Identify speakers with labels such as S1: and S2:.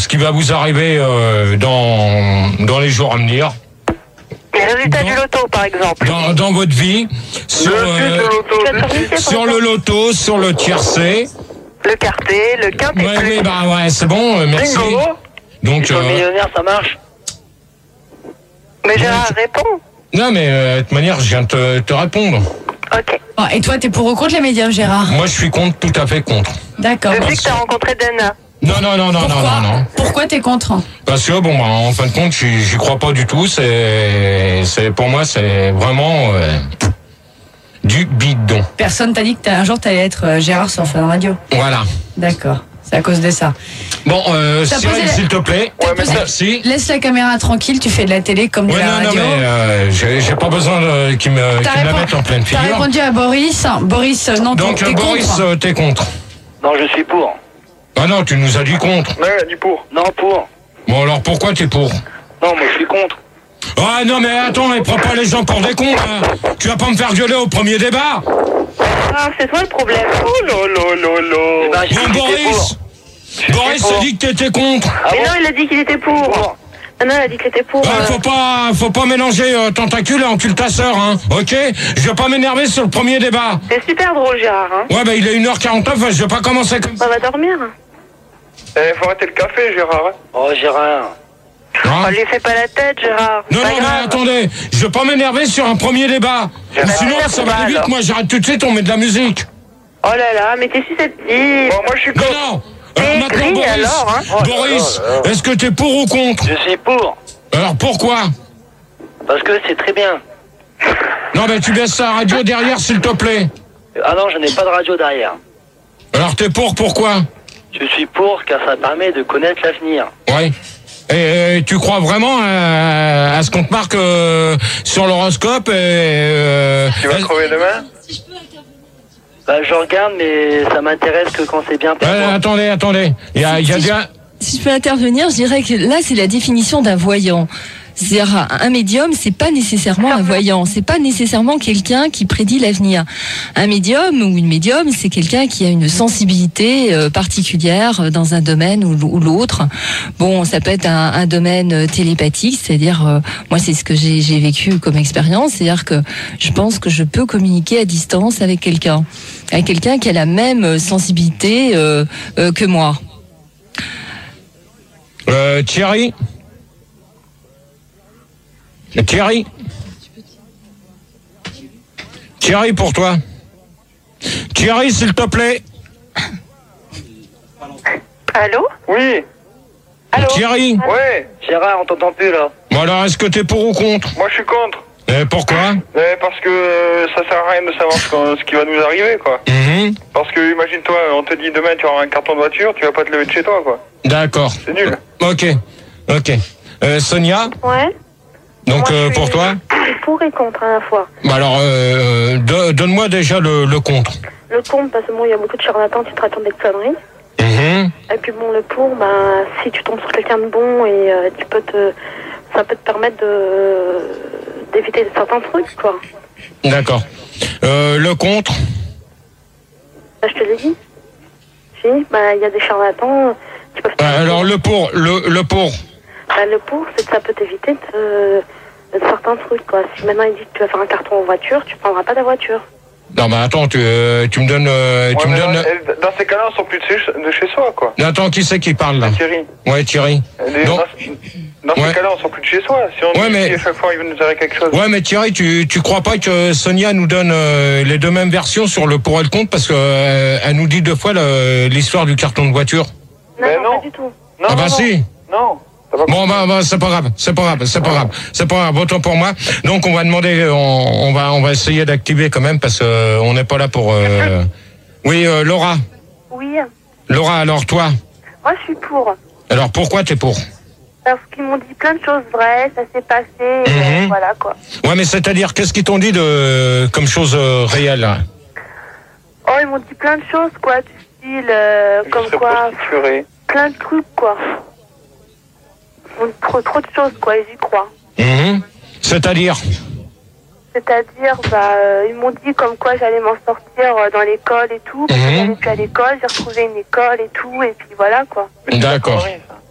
S1: ce qui va vous arriver dans les jours à venir.
S2: Les résultats du loto, par exemple.
S1: Dans votre vie, sur le loto, sur le tiercé.
S2: Le quartet, le quintet.
S1: Oui, bah ouais, c'est bon, merci. Donc,
S3: millionnaire, ça marche.
S2: Mais Gérard, réponds.
S1: Non, mais de toute manière, je viens de te répondre.
S2: Ok.
S4: Bon, et toi, t'es pour ou contre les médiums, Gérard?
S1: Moi, je suis contre, tout à fait contre.
S4: D'accord.
S2: Depuis que t'as rencontré Dana.
S1: Non.
S4: Pourquoi t'es contre?
S1: Parce que bon, en fin de compte, j'y crois pas du tout. Pour moi, c'est vraiment du bidon.
S4: Personne t'a dit que un jour t'allais être Gérard sur Fun Radio.
S1: Voilà.
S4: D'accord. C'est à cause de ça.
S1: Bon, Cyril, s'il te plaît.
S4: Ouais,
S1: merci.
S4: Laisse la caméra tranquille, tu fais de la télé comme de la radio.
S1: Non, mais j'ai pas besoin qu'ils me la mettent en pleine figure.
S4: T'as répondu à Boris. Boris, non,
S1: donc
S4: t'es
S1: Boris,
S4: contre.
S1: T'es contre.
S3: Non, je suis pour.
S1: Ah non, tu nous as dit contre.
S3: Ouais, il a dit pour. Non, pour.
S1: Bon, alors pourquoi t'es pour?
S3: Non, moi je suis contre.
S1: Ah non, mais attends, prends pas les gens pour des cons, hein. Tu vas pas me faire gueuler au premier débat.
S2: Ah, c'est toi le problème. Oh lolo.
S3: Eh ben,
S1: Bon, Boris t'a dit que t'étais contre.
S2: Mais non, il a dit qu'il était pour. Ah non, il a dit qu'il était pour.
S1: Faut pas mélanger tentacule et encule ta sœur, hein. Ok? Je vais pas m'énerver sur le premier débat.
S2: C'est super drôle, Gérard. Hein.
S1: Ouais, bah il est 1h49, je vais pas commencer comme ça.
S2: On va dormir.
S5: Faut arrêter le café, Gérard.
S3: Oh, Gérard.
S1: Hein?
S2: On lui fait pas la tête, Gérard.
S1: Non, mais attendez, je vais pas m'énerver sur un premier débat. Sinon, ça va aller vite, moi j'arrête tout de suite, on met de la musique.
S2: Oh là là, mais t'es susceptible.
S5: Bon, moi je suis contre.
S1: Non.
S2: Maintenant,
S1: Boris,
S2: alors, hein.
S1: Boris, est-ce que t'es pour ou contre?
S3: Je suis pour.
S1: Alors pourquoi?
S3: Parce que c'est très bien.
S1: Non, mais tu baisses ta radio derrière, s'il te plaît.
S3: Ah non, je n'ai pas de radio derrière.
S1: Alors t'es pour, pourquoi?
S3: Je suis pour car ça permet de connaître l'avenir.
S1: Ouais. Et tu crois vraiment à ce qu'on te marque sur l'horoscope
S5: Tu vas crever demain?
S3: Bah, je regarde, mais ça m'intéresse que quand c'est bien pour moi.
S1: Attendez. Il y a bien...
S6: Si je peux intervenir, je dirais que là, c'est la définition d'un voyant. C'est-à-dire, un médium, c'est pas nécessairement un voyant, c'est pas nécessairement quelqu'un qui prédit l'avenir. Un médium ou une médium, c'est quelqu'un qui a une sensibilité particulière dans un domaine ou l'autre. Bon, ça peut être un domaine télépathique, c'est-à-dire, moi, c'est ce que j'ai vécu comme expérience, c'est-à-dire que je pense que je peux communiquer à distance avec quelqu'un qui a la même sensibilité que moi.
S1: Thierry, pour toi. Thierry, s'il te plaît.
S2: Allô?
S5: Oui.
S2: Allô?
S1: Thierry.
S5: Ouais.
S3: Gérard, on t'entend plus là.
S1: Bon alors, est-ce que t'es pour ou contre?
S5: Moi je suis contre.
S1: Pourquoi?
S5: Parce que ça sert à rien de savoir ce qui va nous arriver, quoi. Parce que imagine-toi, on te dit demain tu auras un carton de voiture, tu vas pas te lever de chez toi, quoi.
S1: D'accord.
S5: C'est nul.
S1: Ok. Sonia?
S2: Ouais.
S1: Donc
S2: Moi,
S1: pour toi?
S2: Pour et contre à la fois.
S1: Bah alors, donne-moi déjà le contre.
S2: Le contre, parce que bon, il y a beaucoup de charlatans qui te racontent des conneries. Et puis bon, le pour, bah, si tu tombes sur quelqu'un de bon et ça peut te permettre d'éviter certains trucs, quoi.
S1: D'accord. Le contre?
S2: Bah, je te l'ai dit. Si, bah, il y a des charlatans qui peuvent...
S1: Alors le pour.
S2: Bah, le pour, c'est que ça peut t'éviter de certains trucs, quoi. Si maintenant il dit que tu vas faire un carton en voiture, tu prendras pas ta voiture.
S1: Non, mais attends, tu me donnes...
S5: Dans ces cas-là, on sort plus de chez soi, quoi.
S1: Attends, qui c'est qui parle, là?
S5: Thierry.
S1: Ouais, Thierry.
S5: Dans ces cas-là, on sort plus de chez soi. Si on dit à chaque fois, il veut nous arriver quelque chose.
S1: Ouais, mais Thierry, tu crois pas que Sonia nous donne les deux mêmes versions sur le pour et le contre, parce que elle nous dit deux fois l'histoire du carton de voiture?
S2: Non, pas du tout.
S5: Non,
S1: ah bah si.
S5: Non.
S1: Bon, bah, c'est pas grave, autant pour moi. Donc, on va demander, on va essayer d'activer quand même, parce que on n'est pas là pour, Oui, Laura.
S2: Oui.
S1: Laura, alors toi?
S2: Moi, je suis pour.
S1: Alors, pourquoi t'es pour?
S2: Parce qu'ils m'ont dit plein de choses vraies, ça s'est passé, et voilà, quoi.
S1: Ouais, mais c'est-à-dire, qu'est-ce qu'ils t'ont dit comme chose réelle, là?
S2: Oh, ils m'ont dit plein de choses, quoi, du style, comme quoi... Plein de trucs, quoi. Trop de choses, quoi, ils y croient.
S1: C'est-à-dire,
S2: ils m'ont dit comme quoi j'allais m'en sortir dans l'école et tout. Parce que j'allais plus à l'école, j'ai retrouvé une école et tout, et puis voilà, quoi.
S1: D'accord.